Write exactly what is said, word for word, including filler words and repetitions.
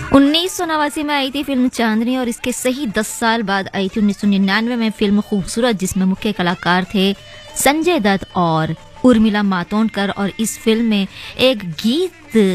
उन्नीस सौ नवासी में आई थी फिल्म चांदनी और इसके सही दस साल बाद आई थी उन्नीस सौ निन्यानवे में फिल्म खूबसूरत, जिसमें मुख्य कलाकार थे संजय दत्त और उर्मिला मातोंडकर। और इस फिल्म में एक गीत